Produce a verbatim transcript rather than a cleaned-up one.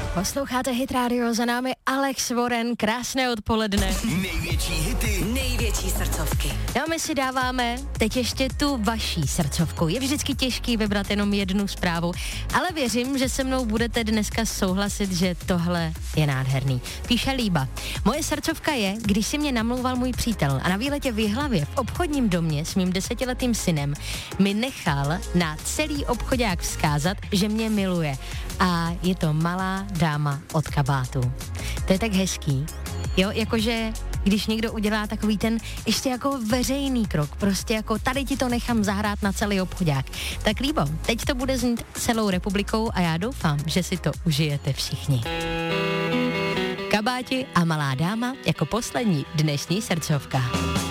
Posloucháte Hit Radio, za námi Alex Warren, krásné odpoledne. Největší hity, největší srdcovky. No my si dáváme teď ještě tu vaší srdcovku. Je vždycky těžký vybrat jenom jednu zprávu, ale věřím, že se mnou budete dneska souhlasit, že tohle je nádherný. Píše Líba. Moje srdcovka je, když si mě namlouval můj přítel a na výletě v Jihlavě v obchodním domě s mým desetiletým synem mi nechal na celý obchodák vzkázat, že mě miluje. A je to malá dáma od kabátu. To je tak hezký. Jo, jakože když někdo udělá takový ten ještě jako veřejný krok, prostě jako tady ti to nechám zahrát na celý obchodák. Tak Líbo, teď to bude znít celou republikou a já doufám, že si to užijete všichni. Kabáti a malá dáma jako poslední dnešní srdcovka.